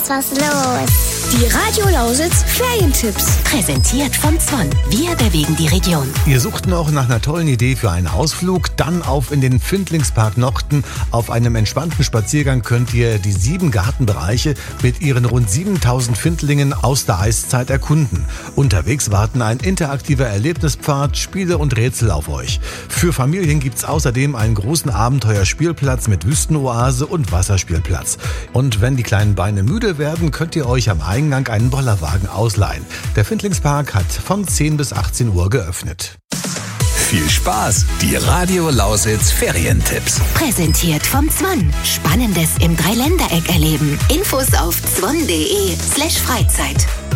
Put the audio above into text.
ist was los. Die Radio Lausitz Ferientipps. Präsentiert von Zwon. Wir bewegen die Region. Ihr sucht noch nach einer tollen Idee für einen Ausflug? Dann auf in den Findlingspark Nochten. Auf einem entspannten Spaziergang könnt ihr die 7 Gartenbereiche mit ihren rund 7000 Findlingen aus der Eiszeit erkunden. Unterwegs warten ein interaktiver Erlebnispfad, Spiele und Rätsel auf euch. Für Familien gibt's außerdem einen großen Abenteuerspielplatz mit Wüstenoase und Wasserspielplatz. Und wenn die kleinen Beine müde werden, könnt ihr euch am Eingang einen Bollerwagen ausleihen. Der Findlingspark hat von 10 bis 18 Uhr geöffnet. Viel Spaß! Die Radio Lausitz Ferientipps. Präsentiert vom Zwon. Spannendes im Dreiländereck erleben. Infos auf zwon.de/Freizeit.